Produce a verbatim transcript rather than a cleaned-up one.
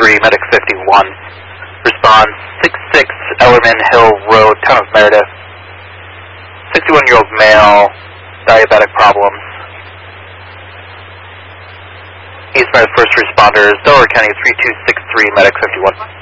three, Medic fifty-one. Respond six six Ellerman Hill Road, Town of Meredith. sixty-one-year-old male, diabetic problems. East Meredith first responders, Delaware County three two six three, Medic fifty-one.